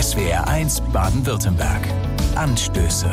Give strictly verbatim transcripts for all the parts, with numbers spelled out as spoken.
S W R eins Baden-Württemberg. Anstöße.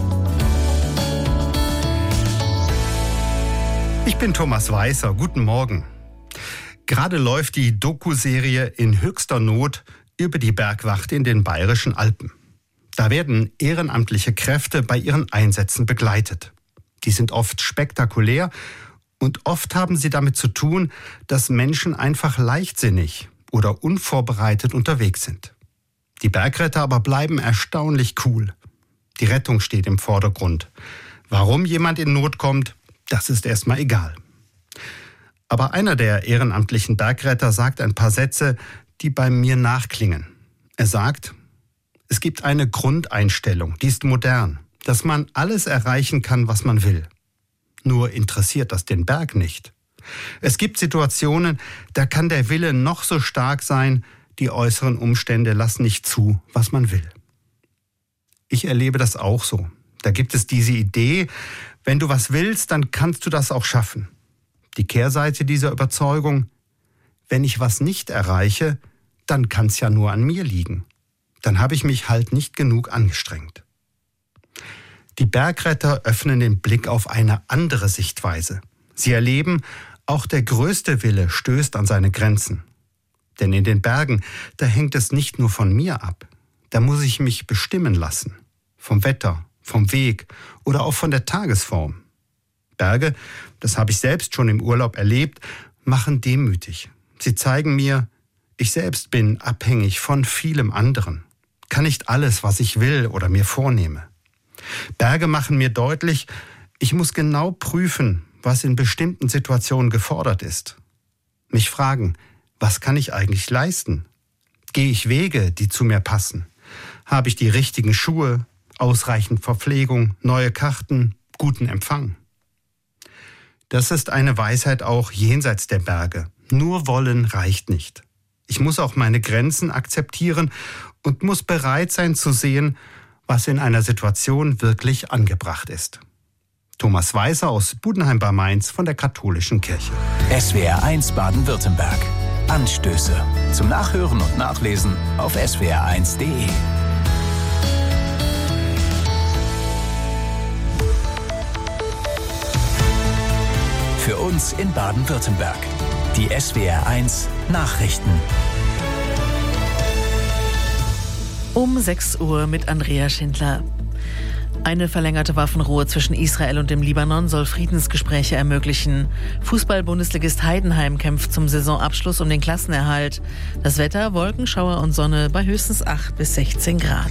Ich bin Thomas Weißer. Guten Morgen. Gerade läuft die Doku-Serie In höchster Not über die Bergwacht in den Bayerischen Alpen. Da werden ehrenamtliche Kräfte bei ihren Einsätzen begleitet. Die sind oft spektakulär und oft haben sie damit zu tun, dass Menschen einfach leichtsinnig oder unvorbereitet unterwegs sind. Die Bergretter aber bleiben erstaunlich cool. Die Rettung steht im Vordergrund. Warum jemand in Not kommt, das ist erstmal egal. Aber einer der ehrenamtlichen Bergretter sagt ein paar Sätze, die bei mir nachklingen. Er sagt, es gibt eine Grundeinstellung, die ist modern, dass man alles erreichen kann, was man will. Nur interessiert das den Berg nicht. Es gibt Situationen, da kann der Wille noch so stark sein, die äußeren Umstände lassen nicht zu, was man will. Ich erlebe das auch so. Da gibt es diese Idee, wenn du was willst, dann kannst du das auch schaffen. Die Kehrseite dieser Überzeugung, wenn ich was nicht erreiche, dann kann es ja nur an mir liegen. Dann habe ich mich halt nicht genug angestrengt. Die Bergretter öffnen den Blick auf eine andere Sichtweise. Sie erleben, auch der größte Wille stößt an seine Grenzen. Denn in den Bergen, da hängt es nicht nur von mir ab. Da muss ich mich bestimmen lassen. Vom Wetter, vom Weg oder auch von der Tagesform. Berge, das habe ich selbst schon im Urlaub erlebt, machen demütig. Sie zeigen mir, ich selbst bin abhängig von vielem anderen. Kann nicht alles, was ich will oder mir vornehme. Berge machen mir deutlich, ich muss genau prüfen, was in bestimmten Situationen gefordert ist. Mich fragen, was kann ich eigentlich leisten? Gehe ich Wege, die zu mir passen? Habe ich die richtigen Schuhe, ausreichend Verpflegung, neue Karten, guten Empfang? Das ist eine Weisheit auch jenseits der Berge. Nur wollen reicht nicht. Ich muss auch meine Grenzen akzeptieren und muss bereit sein zu sehen, was in einer Situation wirklich angebracht ist. Thomas Weißer aus Budenheim bei Mainz von der Katholischen Kirche. S W R eins Baden-Württemberg. Anstöße. Zum Nachhören und Nachlesen auf S W R eins Punkt de. Für uns in Baden-Württemberg. Die S W R eins Nachrichten. Um sechs Uhr mit Andrea Schindler. Eine verlängerte Waffenruhe zwischen Israel und dem Libanon soll Friedensgespräche ermöglichen. Fußball-Bundesligist Heidenheim kämpft zum Saisonabschluss um den Klassenerhalt. Das Wetter, Wolken, Schauer und Sonne bei höchstens acht bis sechzehn Grad.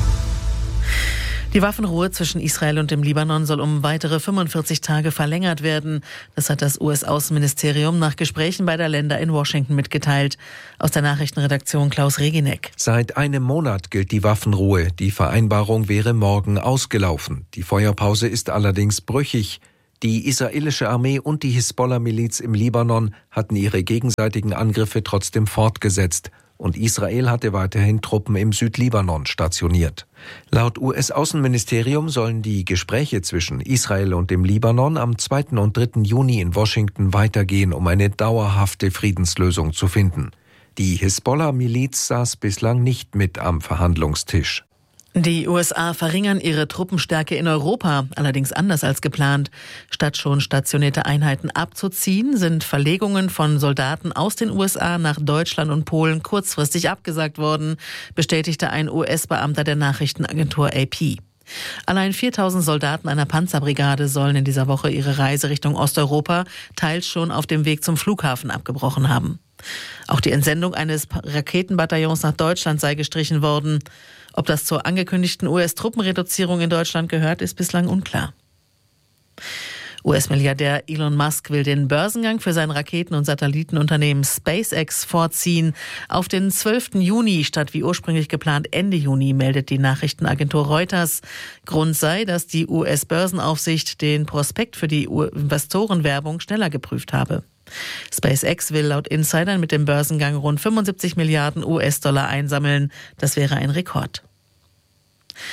Die Waffenruhe zwischen Israel und dem Libanon soll um weitere fünfundvierzig Tage verlängert werden. Das hat das U S-Außenministerium nach Gesprächen beider Länder in Washington mitgeteilt. Aus der Nachrichtenredaktion Klaus Regineck. Seit einem Monat gilt die Waffenruhe. Die Vereinbarung wäre morgen ausgelaufen. Die Feuerpause ist allerdings brüchig. Die israelische Armee und die Hisbollah-Miliz im Libanon hatten ihre gegenseitigen Angriffe trotzdem fortgesetzt. Und Israel hatte weiterhin Truppen im Südlibanon stationiert. Laut U S-Außenministerium sollen die Gespräche zwischen Israel und dem Libanon am zweiten und dritten Juni in Washington weitergehen, um eine dauerhafte Friedenslösung zu finden. Die Hisbollah-Miliz saß bislang nicht mit am Verhandlungstisch. Die U S A verringern ihre Truppenstärke in Europa, allerdings anders als geplant. Statt schon stationierte Einheiten abzuziehen, sind Verlegungen von Soldaten aus den U S A nach Deutschland und Polen kurzfristig abgesagt worden, bestätigte ein U S-Beamter der Nachrichtenagentur A P. Allein viertausend Soldaten einer Panzerbrigade sollen in dieser Woche ihre Reise Richtung Osteuropa teils schon auf dem Weg zum Flughafen abgebrochen haben. Auch die Entsendung eines Raketenbataillons nach Deutschland sei gestrichen worden. Ob das zur angekündigten U S-Truppenreduzierung in Deutschland gehört, ist bislang unklar. U S-Milliardär Elon Musk will den Börsengang für sein Raketen- und Satellitenunternehmen SpaceX vorziehen. Auf den zwölften Juni statt wie ursprünglich geplant Ende Juni, meldet die Nachrichtenagentur Reuters. Grund sei, dass die U S-Börsenaufsicht den Prospekt für die Investorenwerbung schneller geprüft habe. SpaceX will laut Insidern mit dem Börsengang rund fünfundsiebzig Milliarden U S-Dollar einsammeln. Das wäre ein Rekord.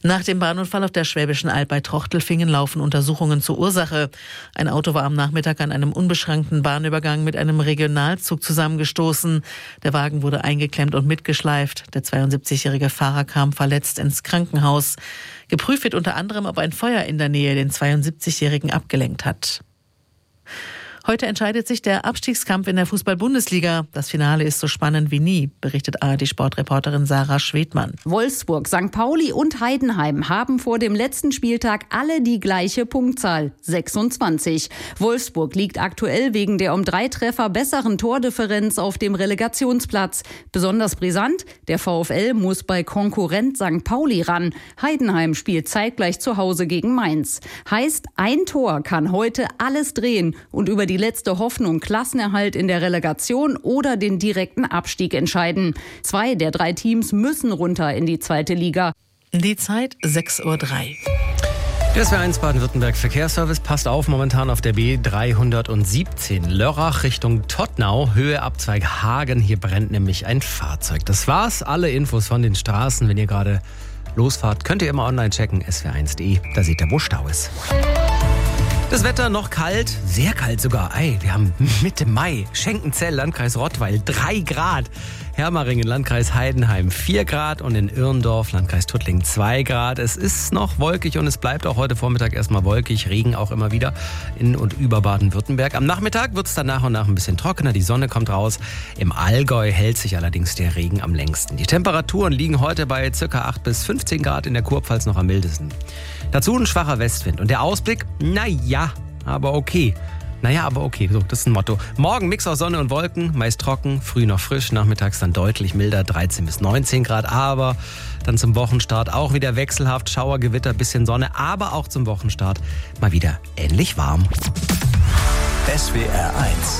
Nach dem Bahnunfall auf der Schwäbischen Alb bei Trochtelfingen laufen Untersuchungen zur Ursache. Ein Auto war am Nachmittag an einem unbeschrankten Bahnübergang mit einem Regionalzug zusammengestoßen. Der Wagen wurde eingeklemmt und mitgeschleift. Der zweiundsiebzigjährige Fahrer kam verletzt ins Krankenhaus. Geprüft wird unter anderem, ob ein Feuer in der Nähe den zweiundsiebzigjährigen abgelenkt hat. Heute entscheidet sich der Abstiegskampf in der Fußball-Bundesliga. Das Finale ist so spannend wie nie, berichtet A R D-Sportreporterin Sarah Schwedmann. Wolfsburg, Sankt Pauli und Heidenheim haben vor dem letzten Spieltag alle die gleiche Punktzahl, sechsundzwanzig. Wolfsburg liegt aktuell wegen der um drei Treffer besseren Tordifferenz auf dem Relegationsplatz. Besonders brisant, der VfL muss bei Konkurrent Sankt Pauli ran. Heidenheim spielt zeitgleich zu Hause gegen Mainz. Heißt, ein Tor kann heute alles drehen und über die letzte Hoffnung Klassenerhalt in der Relegation oder den direkten Abstieg entscheiden. Zwei der drei Teams müssen runter in die zweite Liga. Die Zeit sechs Uhr drei. Der S W R eins Baden-Württemberg Verkehrsservice passt auf, momentan auf der B dreihundertsiebzehn Lörrach Richtung Tottnau, Höhe Abzweig Hagen. Hier brennt nämlich ein Fahrzeug. Das war's. Alle Infos von den Straßen, wenn ihr gerade losfahrt, könnt ihr immer online checken, S W R eins punkt de. Da seht ihr, wo Stau ist. Das Wetter noch kalt, sehr kalt sogar. Ey, wir haben Mitte Mai. Schenkenzell, Landkreis Rottweil, drei Grad. Hermaringen, Landkreis Heidenheim, vier Grad. Und in Irndorf, Landkreis Tuttlingen, zwei Grad. Es ist noch wolkig und es bleibt auch heute Vormittag erstmal wolkig. Regen auch immer wieder in und über Baden-Württemberg. Am Nachmittag wird es dann nach und nach ein bisschen trockener. Die Sonne kommt raus. Im Allgäu hält sich allerdings der Regen am längsten. Die Temperaturen liegen heute bei ca. acht bis fünfzehn Grad, in der Kurpfalz noch am mildesten. Dazu ein schwacher Westwind. Und der Ausblick, naja, aber okay. Naja, aber okay, so, das ist ein Motto. Morgen Mix aus Sonne und Wolken, meist trocken, früh noch frisch, nachmittags dann deutlich milder, dreizehn bis neunzehn Grad. Aber dann zum Wochenstart auch wieder wechselhaft, Schauer, Gewitter, bisschen Sonne, aber auch zum Wochenstart mal wieder ähnlich warm. S W R eins.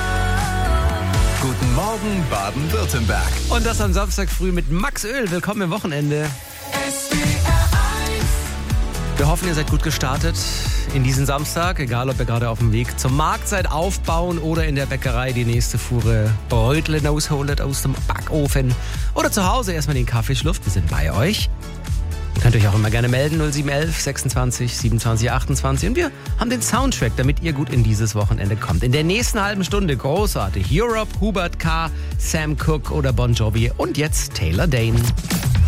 Guten Morgen, Baden-Württemberg. Und das am Samstag früh mit Max Öl. Willkommen im Wochenende. S W R eins. Wir hoffen, ihr seid gut gestartet in diesen Samstag, egal ob ihr gerade auf dem Weg zum Markt seid, aufbauen oder in der Bäckerei die nächste Fuhre Brötchen rausholt aus dem Backofen oder zu Hause erstmal den Kaffee schlürft. Wir sind bei euch. Ihr könnt euch auch immer gerne melden, null sieben elf sechsundzwanzig siebenundzwanzig achtundzwanzig. Und wir haben den Soundtrack, damit ihr gut in dieses Wochenende kommt. In der nächsten halben Stunde großartig Europe, Hubert K., Sam Cooke oder Bon Jovi und jetzt Taylor Dayne.